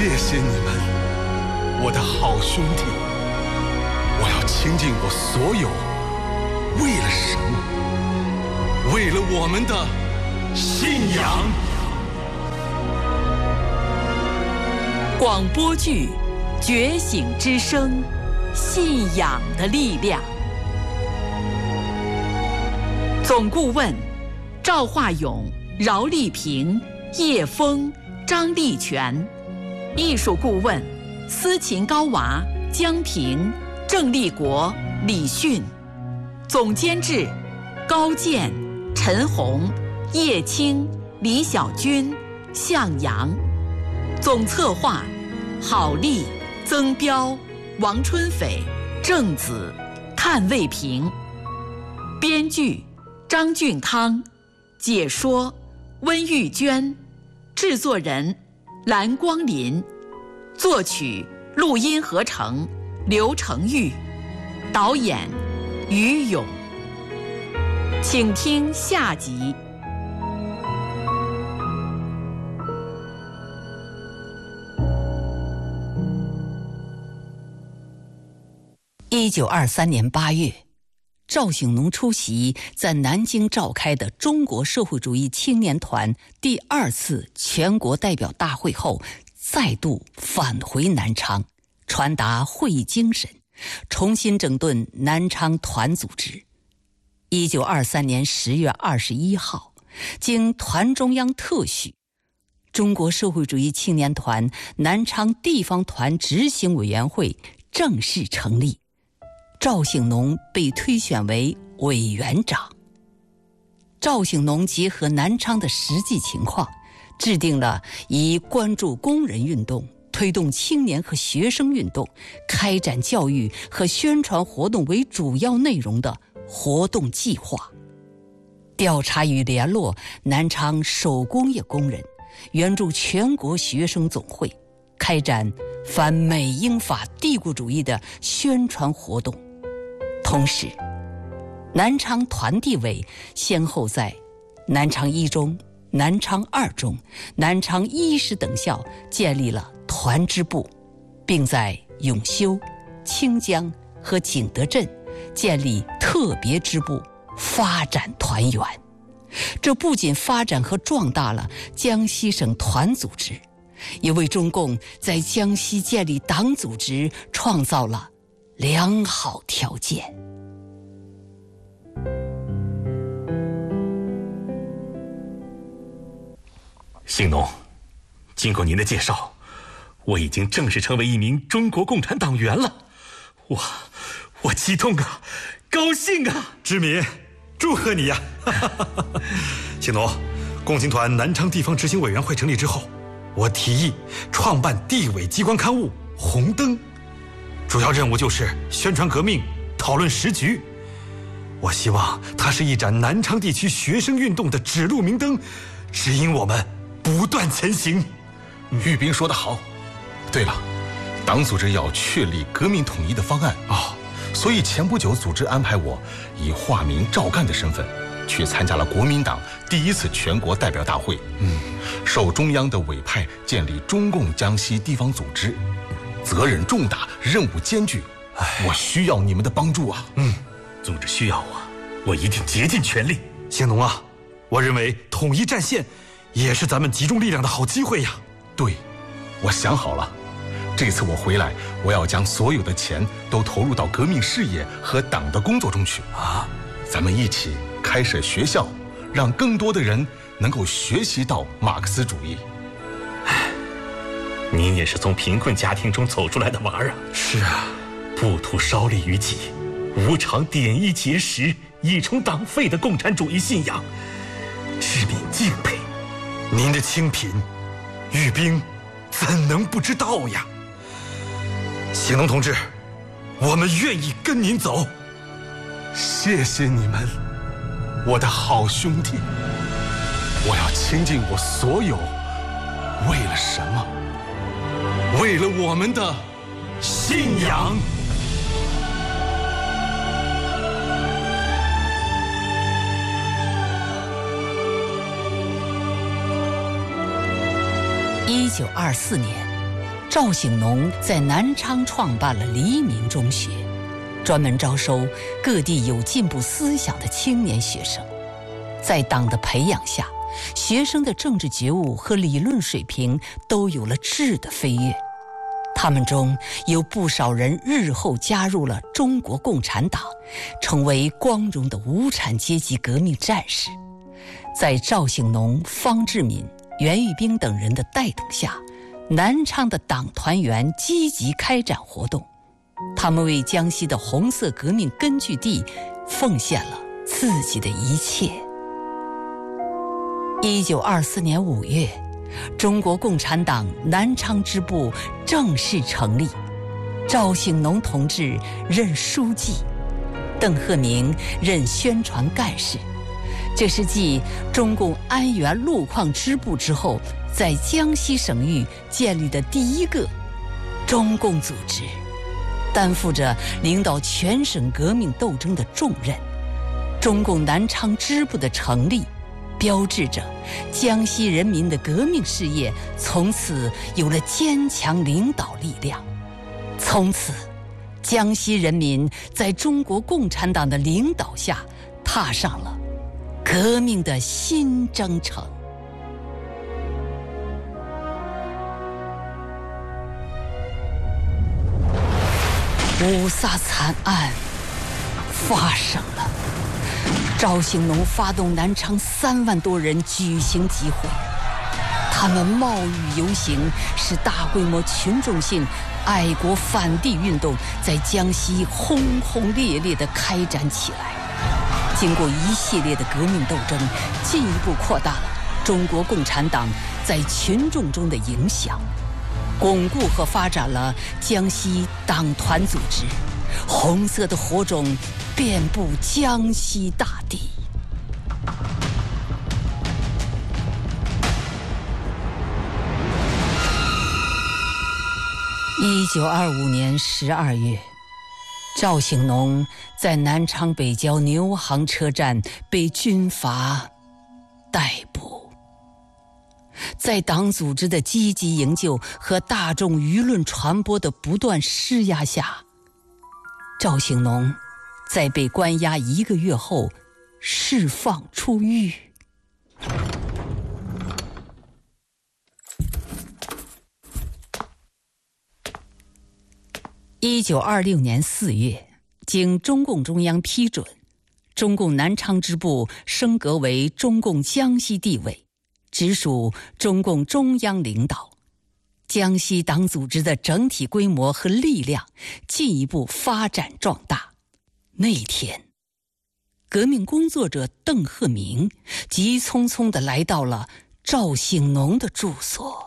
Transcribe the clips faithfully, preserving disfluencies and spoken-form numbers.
谢谢你们，我的好兄弟。我要倾尽我所有，为了什么？为了我们的信仰。 广播剧《觉醒之声》，信仰的力量。总顾问：赵化勇、饶丽萍、叶枫、张立全；艺术顾问：司琴高娃、江平、郑立国、李迅；总监制：高健、陈红、叶青、李小军、向阳；总策划：郝丽、曾彪、王春斐、郑子、阚卫平；编剧：张俊康；解说：温玉娟；制作人：蓝光林；作曲、录音合成：刘成玉；导演：于勇。请听下集。一九二三年八月，赵醒农出席在南京召开的中国社会主义青年团第二次全国代表大会后，再度返回南昌，传达会议精神，重新整顿南昌团组织。一九二三年十月二十一号，经团中央特许，中国社会主义青年团南昌地方团执行委员会正式成立。赵醒农被推选为委员长。赵醒农结合南昌的实际情况，制定了以关注工人运动、推动青年和学生运动、开展教育和宣传活动为主要内容的活动计划，调查与联络南昌手工业工人，援助全国学生总会，开展反美英法帝国主义的宣传活动。同时，南昌团地委先后在南昌一中、南昌二中、南昌一师等校建立了团支部，并在永修、清江和景德镇建立特别支部，发展团员。这不仅发展和壮大了江西省团组织，也为中共在江西建立党组织创造了良好条件。 醒农，经过您的介绍，我已经正式成为一名中国共产党员了。我我激动啊，高兴啊！ 知民，祝贺你呀！醒农，共青团南昌地方执行委员会成立之后，我提议创办地委机关刊物《红灯》，主要任务就是宣传革命，讨论时局。我希望它是一盏南昌地区学生运动的指路明灯，指引我们不断前行。 玉斌说得好。对了，党组织要确立革命统一的方案啊、哦，所以前不久组织安排我以化名赵干的身份去参加了国民党第一次全国代表大会。嗯，受中央的委派建立中共江西地方组织，责任重大，任务艰巨，我需要你们的帮助啊！ 嗯，组织需要我，我一定竭尽全力。 醒农啊，我认为统一战线也是咱们集中力量的好机会呀。 对，我想好了，这次我回来，我要将所有的钱都投入到革命事业和党的工作中去啊！咱们一起开设学校，让更多的人能够学习到马克思主义。 您也是从贫困家庭中走出来的娃儿啊！ 是啊， 不图稍利于己，无偿点一节食，以充党费的共产主义信仰，知民敬佩。 您的清贫，玉冰怎能不知道呀？醒农同志，我们愿意跟您走。 谢谢你们，我的好兄弟。我要倾尽我所有，为了什么？为了我们的信仰。 一九二四年， 赵醒农在南昌创办了黎明中学，专门招收各地有进步思想的青年学生。在党的培养下，学生的政治觉悟和理论水平都有了质的飞跃。他们中有不少人日后加入了中国共产党，成为光荣的无产阶级革命战士。在赵醒农、方志敏、袁玉兵等人的带动下，南昌的党团员积极开展活动，他们为江西的红色革命根据地奉献了自己的一切。一九二四年五月，中国共产党南昌支部正式成立，赵醒农同志任书记，邓鹤鸣任宣传干事。这是继中共安源路矿支部之后，在江西省域建立的第一个中共组织，担负着领导全省革命斗争的重任。中共南昌支部的成立，标志着江西人民的革命事业从此有了坚强领导力量。从此，江西人民在中国共产党的领导下，踏上了革命的新征程。五卅惨案发生了，赵醒农发动南昌三万多人举行集会，他们冒雨游行，使大规模群众性爱国反帝运动在江西轰轰烈烈地开展起来。经过一系列的革命斗争，进一步扩大了中国共产党在群众中的影响，巩固和发展了江西党团组织，红色的火种遍布江西大地。一九二五年十二月，赵醒农在南昌北郊牛行车站被军阀逮捕。在党组织的积极营救和大众舆论传播的不断施压下，赵醒农在被关押一个月后释放出狱。一九二六年四月，经中共中央批准，中共南昌支部升格为中共江西地委，直属中共中央领导。江西党组织的整体规模和力量进一步发展壮大。那天，革命工作者邓鹤鸣急匆匆地来到了赵醒农的住所。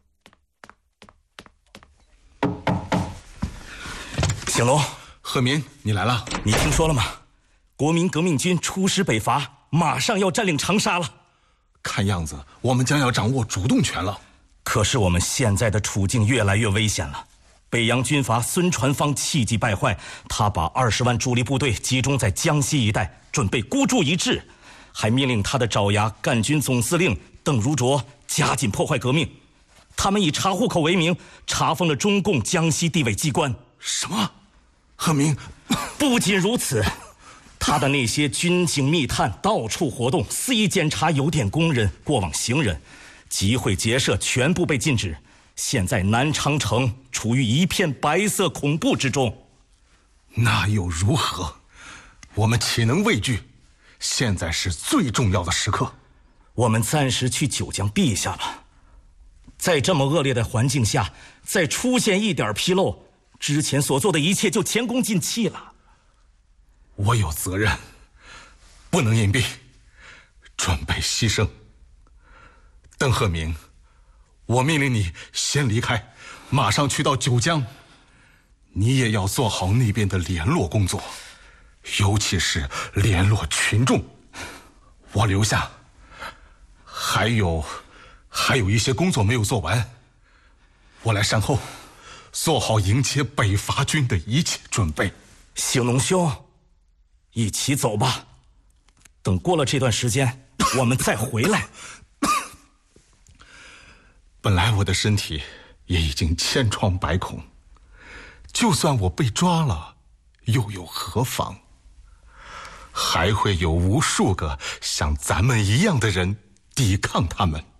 醒农， 鹤鸣，你来了。 你听说了吗？国民革命军出师北伐，马上要占领长沙了。 看样子我们将要掌握主动权了。 可是我们现在的处境越来越危险了。北洋军阀孙传芳气急败坏，他把二十万主力部队集中在江西一带，准备孤注一掷，还命令他的爪牙赣军总司令邓如镯加紧破坏革命。他们以查户口为名，查封了中共江西地委机关。 什么？鹤鸣， 不仅如此，他的那些军警密探到处活动，肆意检查邮电工人、过往行人，集会结社全部被禁止。现在南昌城处于一片白色恐怖之中。 那又如何？我们岂能畏惧？现在是最重要的时刻。 我们暂时去九江避一下吧。在这么恶劣的环境下，再出现一点纰漏，之前所做的一切就前功尽弃了。 我有责任，不能隐蔽，准备牺牲。邓鹤鸣，我命令你先离开，马上去到九江。你也要做好那边的联络工作，尤其是联络群众。我留下，还有还有一些工作没有做完，我来善后，做好迎接北伐军的一切准备。 醒农兄，一起走吧。等过了这段时间，我们再回来。 本来我的身体也已经千疮百孔。就算我被抓了，又有何妨？还会有无数个像咱们一样的人抵抗他们。